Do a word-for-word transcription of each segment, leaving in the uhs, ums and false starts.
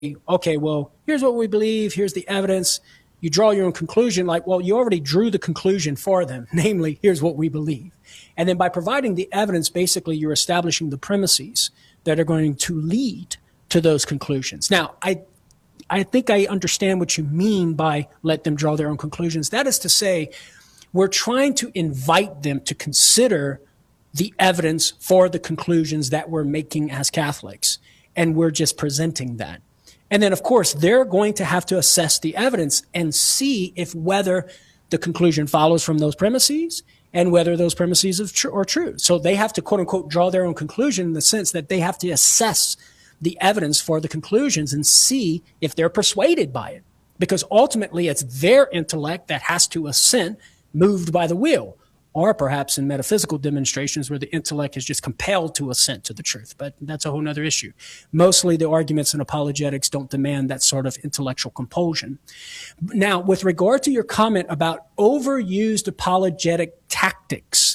okay, well, here's what we believe, here's the evidence. You draw your own conclusion, like, well, you already drew the conclusion for them, namely, here's what we believe. And then by providing the evidence, basically, you're establishing the premises that are going to lead to those conclusions. Now, I I think I understand what you mean by let them draw their own conclusions. That is to say, we're trying to invite them to consider the evidence for the conclusions that we're making as Catholics, and we're just presenting that. And then, of course, they're going to have to assess the evidence and see if whether the conclusion follows from those premises and whether those premises are true, are true. So they have to, quote unquote, draw their own conclusion in the sense that they have to assess the evidence for the conclusions and see if they're persuaded by it. Because ultimately, it's their intellect that has to assent, moved by the will. Or perhaps in metaphysical demonstrations where the intellect is just compelled to assent to the truth. But that's a whole other issue. Mostly the arguments in apologetics don't demand that sort of intellectual compulsion. Now, with regard to your comment about overused apologetic tactics,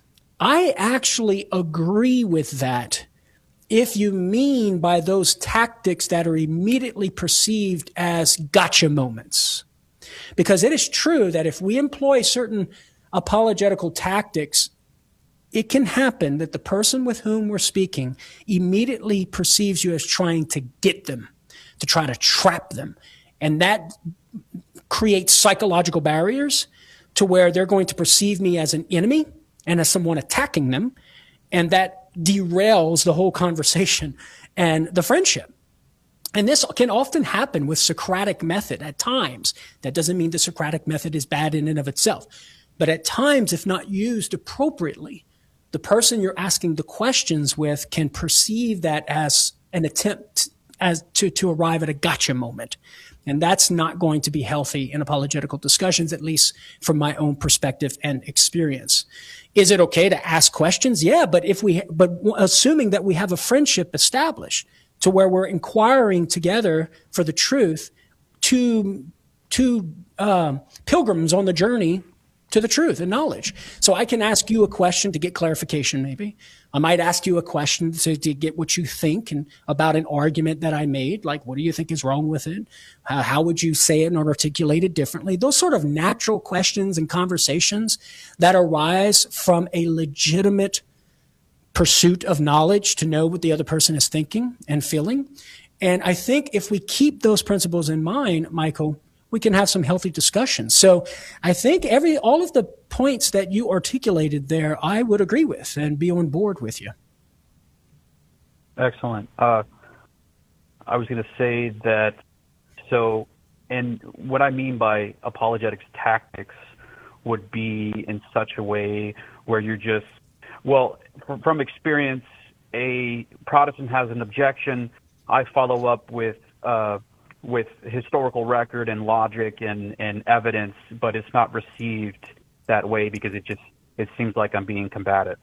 I actually agree with that if you mean by those tactics that are immediately perceived as gotcha moments. Because it is true that if we employ certain apologetical tactics, it can happen that the person with whom we're speaking immediately perceives you as trying to get them, to try to trap them. And that creates psychological barriers to where they're going to perceive me as an enemy and as someone attacking them. And that derails the whole conversation and the friendship. And this can often happen with Socratic method at times. That doesn't mean the Socratic method is bad in and of itself. But at times, if not used appropriately, the person you're asking the questions with can perceive that as an attempt as to, to arrive at a gotcha moment. And that's not going to be healthy in apologetical discussions, at least from my own perspective and experience. Is it okay to ask questions? Yeah, but if we, but assuming that we have a friendship established to where we're inquiring together for the truth, two, two uh, pilgrims on the journey to the truth and knowledge. So I can ask you a question to get clarification, maybe. I might ask you a question to, to get what you think and about an argument that I made, like what do you think is wrong with it? Uh, how would you say it and articulate it differently? Those sort of natural questions and conversations that arise from a legitimate pursuit of knowledge to know what the other person is thinking and feeling. And I think if we keep those principles in mind, Michael, we can have some healthy discussions. So I think every all of the points that you articulated there, I would agree with and be on board with you. Excellent. Uh, I was going to say that, so, and what I mean by apologetics tactics would be in such a way where you're just, well, from, from experience, a Protestant has an objection, I follow up with, uh, with historical record and logic and, and evidence, but it's not received that way because it just, it seems like I'm being combative.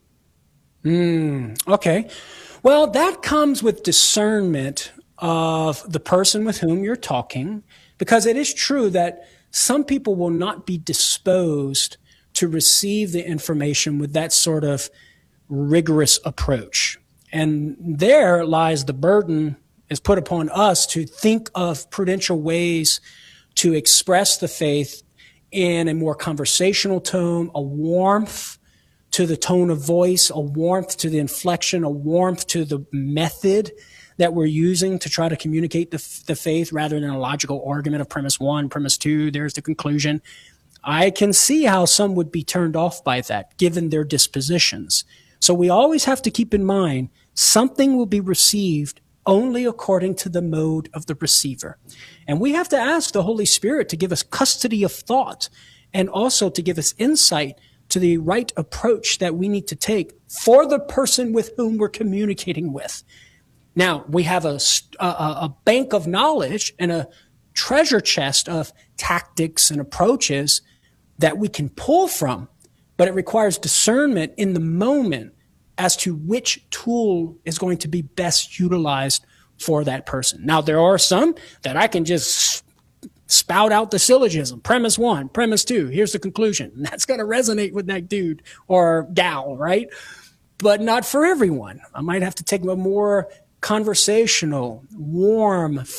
Mm, okay. Well, that comes with discernment of the person with whom you're talking, because it is true that some people will not be disposed to receive the information with that sort of rigorous approach. And there lies the burden is put upon us to think of prudential ways to express the faith in a more conversational tone, a warmth to the tone of voice, a warmth to the inflection, a warmth to the method that we're using to try to communicate the, the faith rather than a logical argument of premise one, premise two, there's the conclusion. I can see how some would be turned off by that given their dispositions. So we always have to keep in mind something will be received only according to the mode of the receiver. And we have to ask the Holy Spirit to give us custody of thought and also to give us insight to the right approach that we need to take for the person with whom we're communicating with. Now, we have a, a, a bank of knowledge and a treasure chest of tactics and approaches that we can pull from, but it requires discernment in the moment as to which tool is going to be best utilized for that person. Now, there are some that I can just spout out the syllogism, premise one, premise two, here's the conclusion. And that's going to resonate with that dude or gal, right? But not for everyone. I might have to take a more conversational, warm,